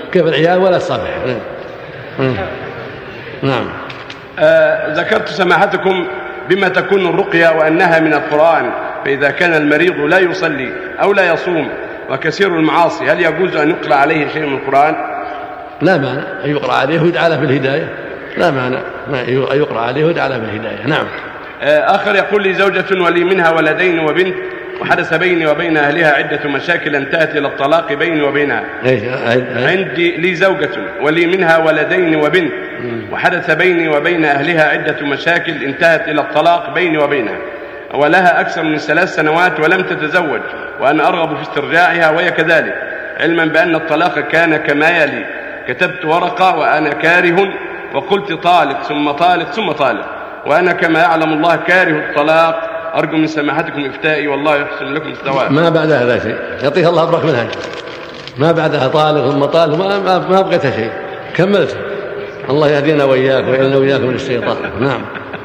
كيف العيال ولا تصافح. نعم. ذكرت سماحتكم بما تكون الرقية وأنها من القرآن، فإذا كان المريض لا يصلي أو لا يصوم وكثير المعاصي، هل يجوز أن يقرأ عليه شيء من القرآن؟ لا مانع أن يقرأ عليه ويدعى له بالهداية، لا مانع أن يقرأ عليه ويدعى له بالهداية. نعم. آخر يقول لي زوجة ولي منها ولدين وبنت، وحدث بيني وبين أهلها عدة مشاكل انتهت إلى الطلاق بيني وبينها. عندي لي زوجة ولي منها ولدين وبنت، وحدث بيني وبين أهلها عدة مشاكل انتهت إلى الطلاق بيني وبينها، ولها أكثر من 3 سنوات ولم تتزوج، وأنا أرغب في استرجاعها وهي كذلك، علما بأن الطلاق كان كما يلي: كتبت ورقة وأنا كاره وقلت طالق ثم طالق ثم طالق، وأنا كما يعلم الله كاره الطلاق. أرجو من سماحتكم إفتائي والله يحسن لكم الثواب. ما بعدها لا شيء، يعطيك الله أبرك منها، ما بعدها طالق ثم طالق، ما بقيت شيء، كملت. الله يهدينا وإياك ويعلنا وإياكم من الشيطان. نعم.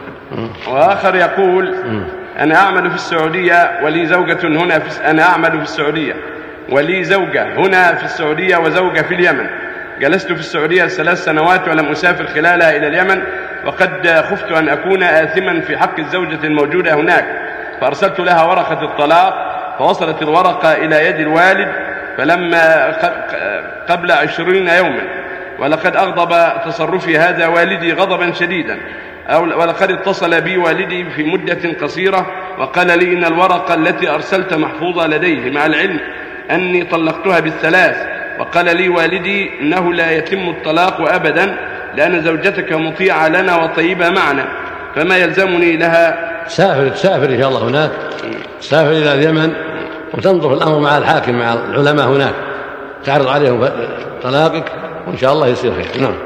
وآخر يقول: أنا أعمل في السعودية ولي زوجة هنا أنا أعمل في السعودية ولي زوجة هنا في السعودية وزوجة في اليمن. جلست في السعودية 3 سنوات ولم أسافر خلالها إلى اليمن، وقد خفت أن أكون آثما في حق الزوجة الموجودة هناك، فأرسلت لها ورقة الطلاق، فوصلت الورقة إلى يد الوالد فلما قبل 20 يوما، ولقد أغضب تصرفي هذا والدي غضبا شديدا، ولقد اتصل بي والدي في مدة قصيرة وقال لي إن الورقة التي أرسلت محفوظة لديه، مع العلم أني طلقتها ب3، وقال لي والدي إنه لا يتم الطلاق أبدا لأن زوجتك مطيعة لنا وطيبة معنا، فما يلزمني لها؟ تسافر إن شاء الله هناك، تسافر إلى اليمن وتنظر الأمر مع الحاكم مع العلماء هناك، تعرض عليهم طلاقك وإن شاء الله يصير خير. نعم.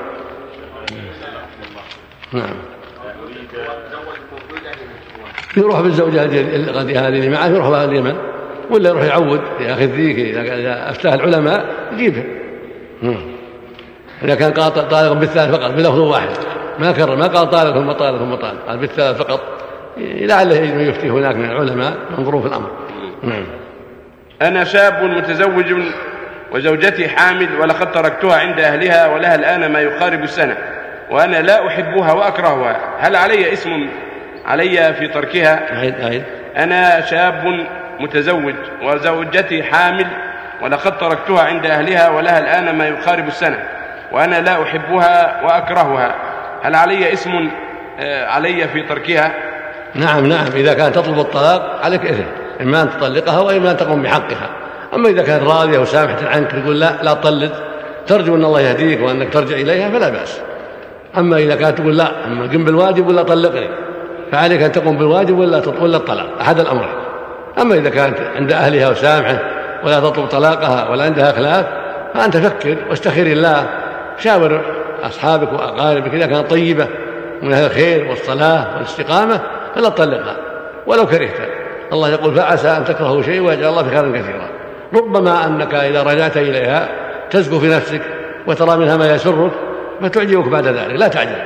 نعم. يروح بالزوجة اللي معه، يروح بها اليمن، ولا يروح يعود ياخذ ذيك إذا أفتاه العلماء يجيبها. إذا كان طالق بالثالث فقط بلفظ واحد، ما كرر، ما قال طالق ثم طالق ثم طالق، قال بالثالث فقط، لعله يفتي هناك من العلماء ينظرون في الأمر. أنا شاب متزوج وزوجتي حامل، ولقد تركتها عند أهلها ولها الآن ما يقارب 1 سنة، وأنا لا أحبها وأكرهها، هل علي اسم علي في تركها؟ أنا شاب متزوج وزوجتي حامل، ولقد تركتها عند أهلها ولها الآن ما يقارب 1 سنة، وأنا لا أحبها وأكرهها، هل علي اسم علي في تركها؟ نعم. إذا كانت تطلب الطلاق عليك إثم، إما أن تطلقها وإما أن تقوم بحقها. أما إذا كانت راضية وسامحة عنك تقول لا طلق، ترجو أن الله يهديك وأنك ترجع إليها فلا بأس. أما إذا كانت تقول لا، أما قم بالواجب ولا طلقني، فعليك أن تقوم بالواجب ولا الطلاق، أحد الأمرين. أما إذا كانت عند أهلها وسامحة ولا تطلب طلاقها ولا عندها خلاف، فأنت فكر واستخير الله، شاور أصحابك وأقاربك إذا كانت طيبة من أهل الخير والصلاة والاستقامة فلا تطلقها ولو كرهت. الله يقول: فعسى أن تكرهوا شيء ويجعل الله في خير كثيرا. ربما أنك إذا رجعت إليها تزكو في نفسك وترى منها ما يسرك فتعجبك بعد ذلك، لا تعجب.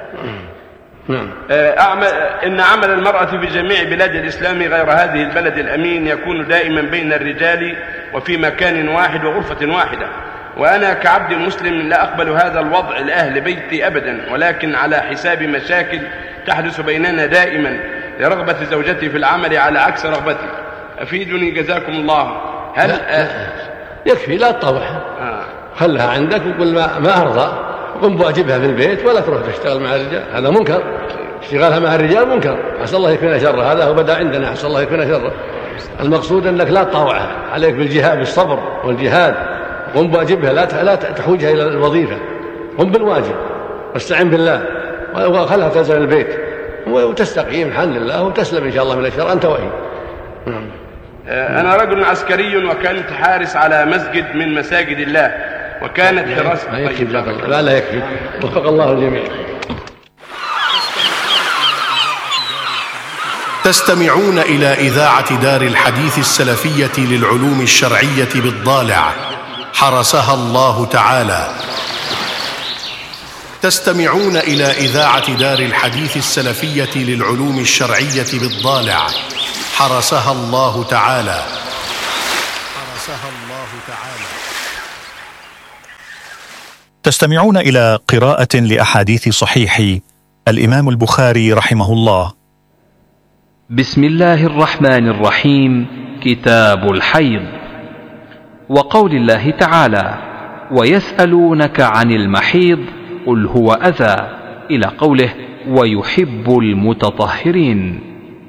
نعم. إن عمل المرأة في جميع بلاد الإسلام غير هذه البلد الأمين يكون دائما بين الرجال وفي مكان واحد وغرفة واحدة، وأنا كعبد مسلم لا أقبل هذا الوضع لأهل بيتي أبدا، ولكن على حساب مشاكل تحدث بيننا دائما لرغبة زوجتي في العمل على عكس رغبتي، أفيدني جزاكم الله. هل يكفي لا تطوعها، خلها عندك وقل ما أرضى، وقم بواجبها في البيت ولا تروح تشتغل مع الرجال، هذا منكر، اشتغالها مع الرجال منكر، عسى الله يكفينا شره، هذا هو بدأ عندنا، عسى الله يكفينا شره. المقصود أنك لا تطوعها، عليك بالجهاد بالصبر والجهاد، قم بواجبها، لا تحوجها إلى الوظيفة، قم بالواجب واستعن بالله وخلها تنزل البيت وتستقيم الحمد لله وتسلم إن شاء الله من الشر أنت وهي. أنا رجل عسكري وكنت حارس على مسجد من مساجد الله، وكانت حراسة لا يكفي، وفق الله الجميع. تستمعون إلى إذاعة دار الحديث السلفية للعلوم الشرعية بالضالع حرسها الله تعالى. تستمعون إلى إذاعة دار الحديث السلفية للعلوم الشرعية بالضالع حرسها الله تعالى. حرسها الله تعالى. تستمعون إلى قراءة لأحاديث صحيح الإمام البخاري رحمه الله. بسم الله الرحمن الرحيم. كتاب الحيض. وقول الله تعالى: ويسألونك عن المحيض قل هو أذى، إلى قوله: ويحب المتطهرين.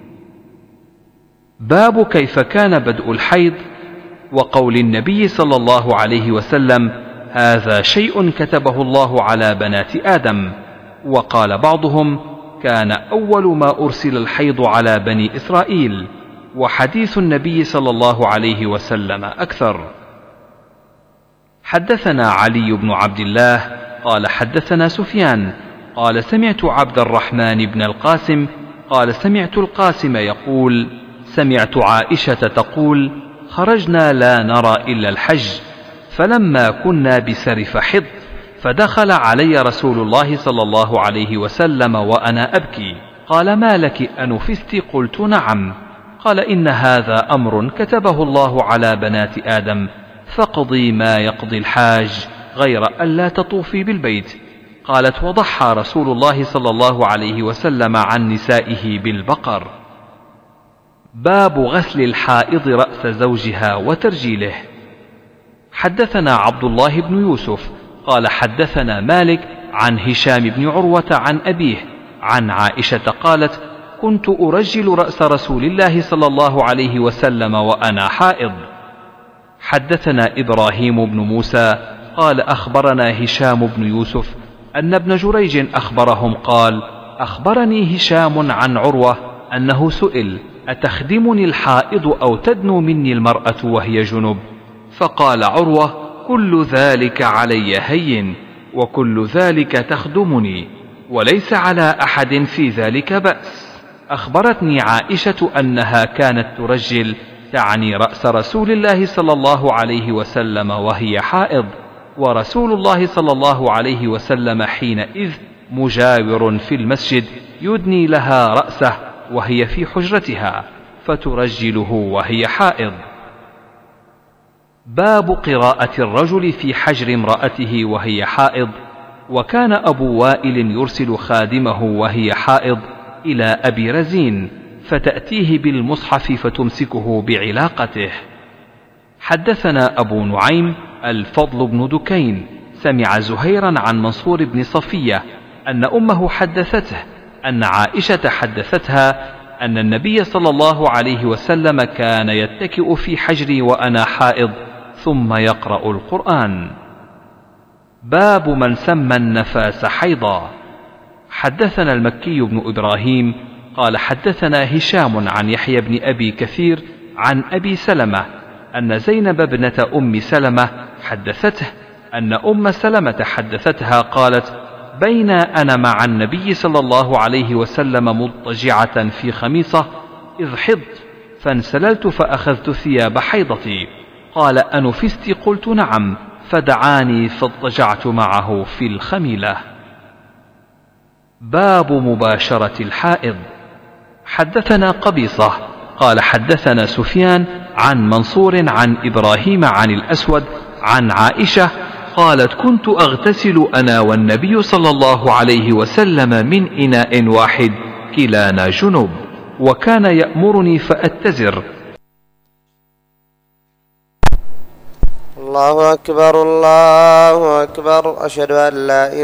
باب كيف كان بدء الحيض، وقول النبي صلى الله عليه وسلم: هذا شيء كتبه الله على بنات آدم. وقال بعضهم: كان أول ما أرسل الحيض على بني إسرائيل. وحديث النبي صلى الله عليه وسلم أكثر. حدثنا علي بن عبد الله قال حدثنا سفيان قال سمعت عبد الرحمن بن القاسم قال سمعت القاسم يقول: سمعت عائشة تقول: خرجنا لا نرى إلا الحج، فلما كنا بسرف حض فدخل علي رسول الله صلى الله عليه وسلم وأنا أبكي، قال: ما لك أنفست؟ قلت: نعم. قال: إن هذا أمر كتبه الله على بنات آدم، فاقضي ما يقضي الحاج غير ألا تطوفي بالبيت. قالت: وضحى رسول الله صلى الله عليه وسلم عن نسائه بالبقر. باب غسل الحائض رأس زوجها وترجيله. حدثنا عبد الله بن يوسف قال حدثنا مالك عن هشام بن عروة عن أبيه عن عائشة قالت: كنت أرجل رأس رسول الله صلى الله عليه وسلم وأنا حائض. حدثنا إبراهيم بن موسى قال أخبرنا هشام بن يوسف أن ابن جريج أخبرهم قال: أخبرني هشام عن عروة أنه سئل: أتخدمني الحائض أو تدنو مني المرأة وهي جنب؟ فقال عروة: كل ذلك علي هين، وكل ذلك تخدمني، وليس على أحد في ذلك بأس. أخبرتني عائشة أنها كانت ترجل، تعني رأس رسول الله صلى الله عليه وسلم وهي حائض، ورسول الله صلى الله عليه وسلم حينئذ مجاور في المسجد يدني لها رأسه وهي في حجرتها، فترجله وهي حائض. باب قراءة الرجل في حجر امرأته وهي حائض. وكان أبو وائل يرسل خادمه وهي حائض إلى أبي رزين، فتأتيه بالمصحف فتمسكه بعلاقته. حدثنا أبو نعيم الفضل بن دكين سمع زهيرا عن منصور بن صفية أن أمه حدثته أن عائشة حدثتها أن النبي صلى الله عليه وسلم كان يتكئ في حجري وأنا حائض ثم يقرأ القرآن. باب من سمى النفاس حيضا. حدثنا المكي بن إبراهيم قال حدثنا هشام عن يحيى بن أبي كثير عن أبي سلمة أن زينب ابنة أم سلمة حدثته أن أم سلمة حدثتها قالت: بين أنا مع النبي صلى الله عليه وسلم مضطجعة في خميصة إذ حضت، فانسللت فأخذت ثياب حيضتي. قال: أنفست؟ قلت: نعم. فدعاني فاضطجعت معه في الخميلة. باب مباشرة الحائض. حدثنا قبيصة قال حدثنا سفيان عن منصور عن إبراهيم عن الأسود عن عائشة قالت: كنت أغتسل أنا والنبي صلى الله عليه وسلم من إناء واحد كلانا جنب، وكان يأمرني فأتزر. الله أكبر الله أكبر. أشهد أن لا إله